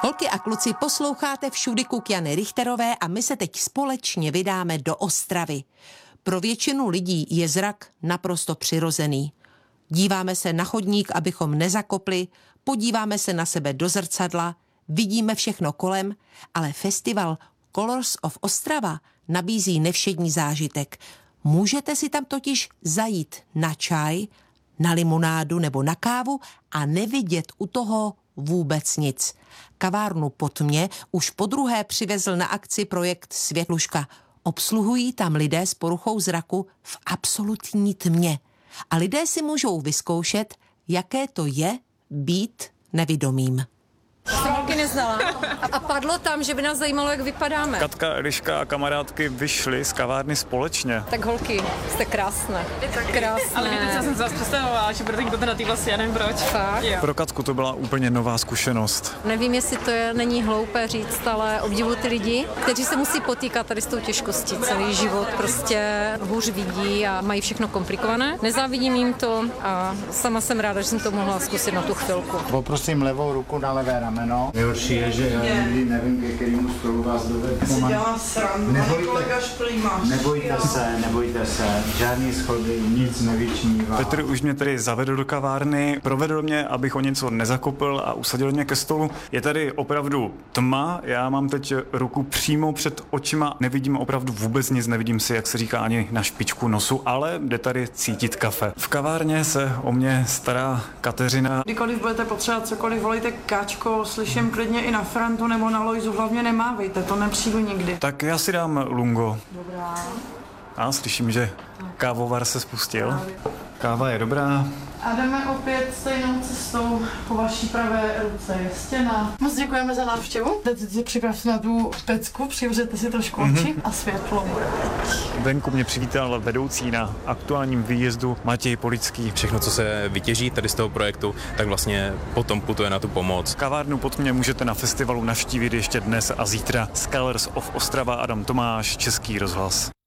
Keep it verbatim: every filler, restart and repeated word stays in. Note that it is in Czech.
Holky a kluci, posloucháte Všudy kuk Jany Richterové a my se teď společně vydáme do Ostravy. Pro většinu lidí je zrak naprosto přirozený. Díváme se na chodník, abychom nezakopli, podíváme se na sebe do zrcadla, vidíme všechno kolem, ale festival Colors of Ostrava nabízí nevšední zážitek. Můžete si tam totiž zajít na čaj, na limonádu nebo na kávu a nevidět u toho vůbec nic. Kavárnu Pod mě už podruhé přivezl na akci projekt Světluška. Obsluhují tam lidé s poruchou zraku v absolutní tmě. A lidé si můžou vyzkoušet, jaké to je být nevidomým. Jsem holky neznala. A padlo tam, že by nás zajímalo, jak vypadáme. Katka, Eliška a kamarádky vyšly z kavárny společně. Tak holky, jste krásné. Krásné. Ale víte, co jsem se vás představovala, že budete kdo na ty vlasy, já nevím proč. Fakt? Jo. Pro Katku to byla úplně nová zkušenost. Nevím, jestli to je, není hloupé říct, ale obdivuji ty lidi, kteří se musí potýkat tady s tou těžkostí. Celý život prostě hůř vidí a mají všechno komplikované. Nezávidím jim to a sama jsem ráda, že jsem to mohla zkusit na tu chvilku. Poprosím levou ruku na levé rameno. Nejhorší je, že já nikdy nevím, ke kterému stolu vás dovede. Si dělá srandu, kolega Šplímáš. Nebojte se, nebojte se, žádný schody, nic nevyčnívá. Petr už mě tedy zavedl do kavárny, provedl mě, abych o něco nezakopl a usadil mě ke stolu. Je tady opravdu tma, já mám teď ruku přímo před očima, nevidím opravdu vůbec nic, nevidím si, jak se říká, ani na špičku nosu, ale jde tady cítit kafe. V kavárně se o mě stará Kateřina. Kdykoliv budete potřebovat cokoliv, volejte Káčko, slyším klidně i na Frantu nebo na Lojzu, hlavně nemávejte, to nepřijdu nikdy. Tak já si dám lungo. Dobrá. A slyším, že kávovar se spustil. Káva je dobrá. A jdeme opět stejnou cestou po vaší pravé ruce. Je stěna. Moc děkujeme za návštěvu. Jdete si připravte na tu pecku, přivřete si trošku oči mm-hmm. a světlo bude teď. Venku mě přivítal vedoucí na aktuálním výjezdu Matěj Polický. Všechno, co se vytěží tady z toho projektu, tak vlastně potom putuje na tu pomoc. Kavárnu Pod mě můžete na festivalu navštívit ještě dnes a zítra. Colors of Ostrava, Adam Tomáš, Český rozhlas.